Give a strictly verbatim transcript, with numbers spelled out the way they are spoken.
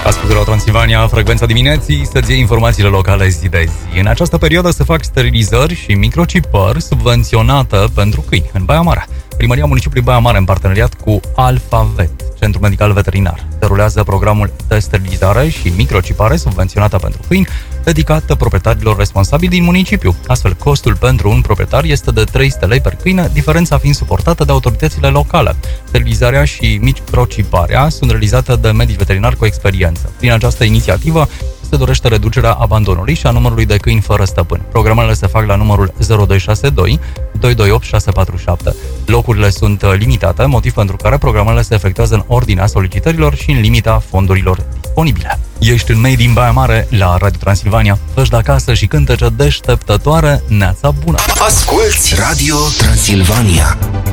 Ascultă la Transilvania, frecvența dimineții, să-ți iei informațiile locale zi de zi. În această perioadă se fac sterilizări și microcipări subvenționată pentru câini în Baia Mare. Primăria Municipiului Baia Mare, în parteneriat cu Alfavet, Centrul Medical Veterinar, derulează programul de sterilizare și microcipare subvenționată pentru câini, dedicată proprietarilor responsabili din municipiu. Astfel, costul pentru un proprietar este de trei sute lei per câine, diferența fiind suportată de autoritățile locale. Sterilizarea și microciparea sunt realizate de medici veterinari cu experiență. Prin această inițiativă se dorește reducerea abandonului și a numărului de câini fără stăpân. Programele se fac la numărul zero doi șase doi doi doi opt șase patru șapte. Locurile sunt limitate, motiv pentru care programele se efectuează în ordinea solicitărilor și în limita fondurilor disponibile. Ești în mei din Baia Mare, la Radio Transilvania, ești de acasă și cântece deșteptătoare, neața bună! Asculți Radio Transilvania.